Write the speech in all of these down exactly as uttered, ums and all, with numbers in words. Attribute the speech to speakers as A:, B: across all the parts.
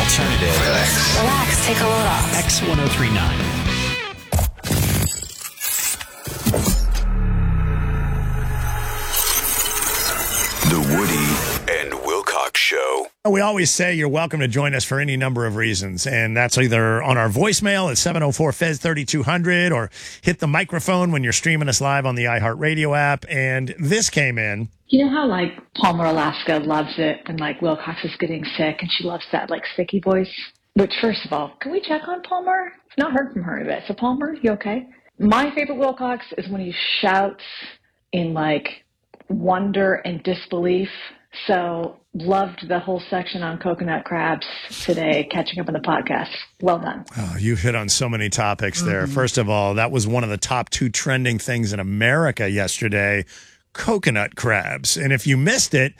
A: alternative. Relax.
B: Relax. Take a load off.
C: X one oh three point nine.
D: The Woody and Wilcox Show.
E: We always say you're welcome to join us for any number of reasons, and that's either on our voicemail at seven oh four F E Z thirty-two hundred or hit the microphone when you're streaming us live on the iHeartRadio app. And this came in.
F: You know how, like, Palmer, Alaska loves it when, like, Wilcox is getting sick and she loves that, like, sicky voice? Which, first of all, can we check on Palmer? I've not heard from her yet. So, Palmer, you okay? My favorite Wilcox is when he shouts in, like, wonder and disbelief. So, loved the whole section on coconut crabs today, catching up on the podcast. Well done.
E: Oh, you hit on so many topics there. Mm-hmm. First of all, that was one of the top two trending things in America yesterday. Coconut crabs. And if you missed it,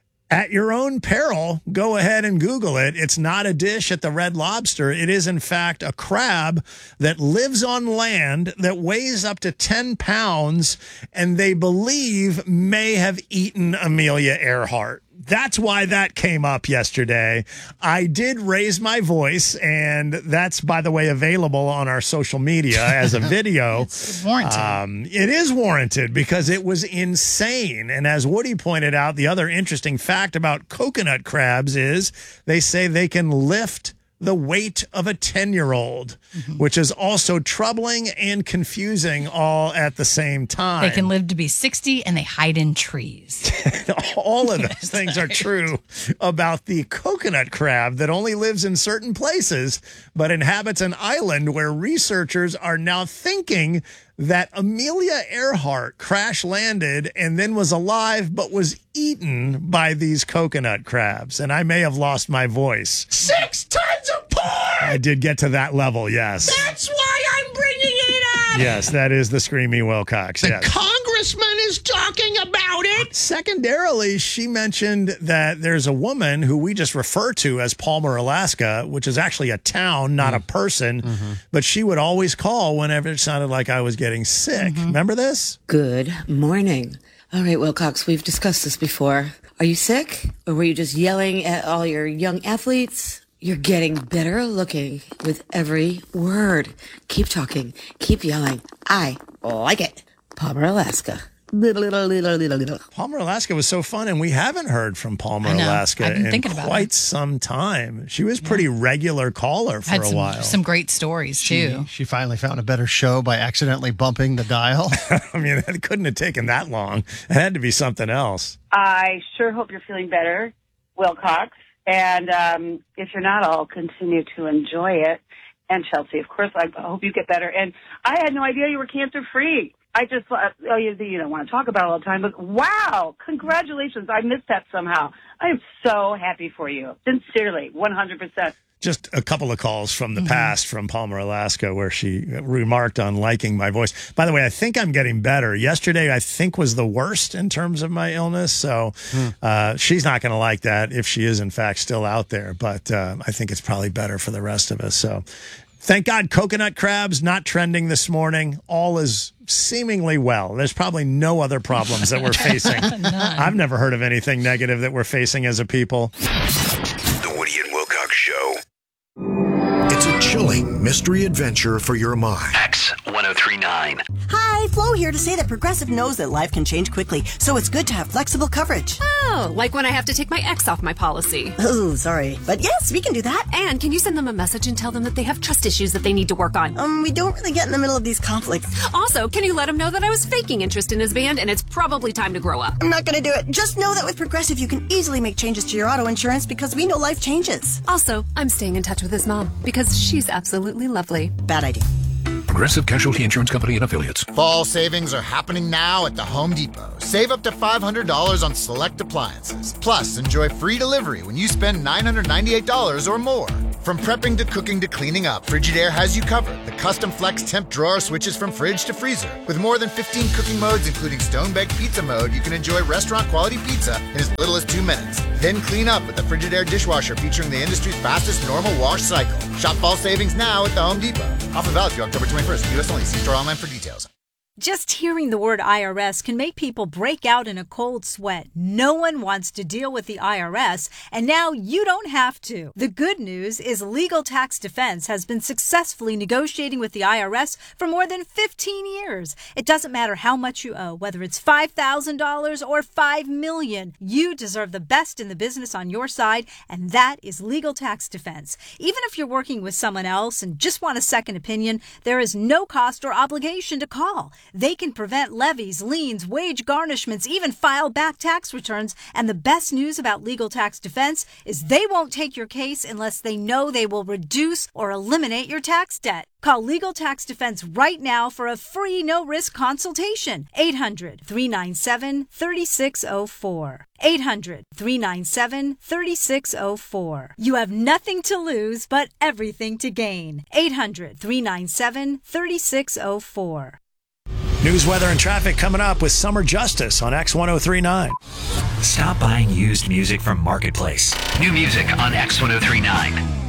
E: at your own peril, go ahead and Google it. It's not a dish at the Red Lobster. It is, in fact, a crab that lives on land that weighs up to ten pounds, and they believe may have eaten Amelia Earhart. That's why that came up yesterday. I did raise my voice, and that's, by the way, available on our social media as a video.
G: It's warranted.
E: Um, it is warranted because it was insane. And as Woody pointed out, the other interesting fact about coconut crabs is they say they can lift the weight of a ten-year-old, mm-hmm. which is also troubling and confusing all at the same time.
G: They can live to be sixty, and they hide in trees.
E: All of those things are true about the coconut crab that only lives in certain places, but inhabits an island where researchers are now thinking that Amelia Earhart crash landed and then was alive but was eaten by these coconut crabs. And I may have lost my voice.
A: Six tons of porn!
E: I did get to that level, yes.
A: That's why I'm bringing it up!
E: Yes, that is the Screamy Wilcox.
A: The
E: yes.
A: congressman is talking about it!
E: Secondarily, she mentioned that there's a woman who we just refer to as Palmer, Alaska, which is actually a town, not mm. a person, mm-hmm. but she would always call whenever it sounded like I was getting sick. Mm-hmm. Remember this?
H: Good morning. All right, Wilcox, we've discussed this before. Are you sick, or were you just yelling at all your young athletes? You're getting better looking with every word. Keep talking. Keep yelling. I like it. Palmer, Alaska. Little, little, little, little, little.
E: Palmer, Alaska was so fun, and we haven't heard from Palmer,
G: I know.
E: Alaska
G: I've been
E: in
G: thinking about
E: quite
G: it.
E: some time. She was pretty yeah. regular caller for
G: Had
E: a
G: some,
E: while.
G: Some great stories, too.
C: She, she finally found a better show by accidentally bumping the dial.
E: I mean, it couldn't have taken that long. It had to be something else.
I: I sure hope you're feeling better, Wilcox. And um, if you're not, I'll continue to enjoy it. And Chelsea, of course, I hope you get better. And I had no idea you were cancer-free. I just thought, oh, you, you don't want to talk about it all the time, but wow, congratulations. I missed that somehow. I am so happy for you. Sincerely, one hundred percent.
E: Just a couple of calls from the mm-hmm. past from Palmer, Alaska, where she remarked on liking my voice. By the way, I think I'm getting better. Yesterday, I think, was the worst in terms of my illness. So mm. uh, she's not going to like that if she is, in fact, still out there. But uh, I think it's probably better for the rest of us. So thank God coconut crabs not trending this morning. All is seemingly well. There's probably no other problems that we're facing. I've never heard of anything negative that we're facing as a people.
D: The Woody and Wilcox Show.
J: It's a chilling mystery adventure for your mind.
A: X one oh three point nine.
K: Hi, Flo here to say that Progressive knows that life can change quickly, so it's good to have flexible coverage.
L: Oh, like when I have to take my ex off my policy.
K: Oh, sorry. But yes, we can do that.
L: And can you send them a message and tell them that they have trust issues that they need to work on?
K: Um, we don't really get in the middle of these conflicts.
L: Also, can you let him know that I was faking interest in his band and it's probably time to grow up?
K: I'm not going to do it. Just know that with Progressive, you can easily make changes to your auto insurance because we know life changes.
L: Also, I'm staying in touch with his mom because she's absolutely lovely.
K: Bad idea.
J: Progressive Casualty Insurance Company and Affiliates.
M: Fall savings are happening now at the Home Depot. Save up to five hundred dollars on select appliances. Plus, enjoy free delivery when you spend nine hundred ninety-eight dollars or more. From prepping to cooking to cleaning up, Frigidaire has you covered. The custom flex temp drawer switches from fridge to freezer. With more than fifteen cooking modes, including stone-baked pizza mode, you can enjoy restaurant-quality pizza in as little as two minutes. Then clean up with the Frigidaire dishwasher featuring the industry's fastest normal wash cycle. Shop fall savings now at the Home Depot. Offer valid through October twenty-first. U S only. See store online for details.
B: Just hearing the word I R S can make people break out in a cold sweat. No one wants to deal with the I R S, and now you don't have to. The good news is Legal Tax Defense has been successfully negotiating with the I R S for more than fifteen years. It doesn't matter how much you owe, whether it's five thousand dollars or five million dollars. You deserve the best in the business on your side, and that is Legal Tax Defense. Even if you're working with someone else and just want a second opinion, there is no cost or obligation to call. They can prevent levies, liens, wage garnishments, even file back tax returns. And the best news about Legal Tax Defense is they won't take your case unless they know they will reduce or eliminate your tax debt. Call Legal Tax Defense right now for a free no-risk consultation. eight hundred, three nine seven, three six zero four. eight hundred, three nine seven, three six zero four. You have nothing to lose but everything to gain. eight hundred, three nine seven, three six zero four.
E: News, weather, and traffic coming up with Summer Justice on X ten thirty-nine.
N: Stop buying used music from Marketplace.
A: New music on X ten thirty-nine.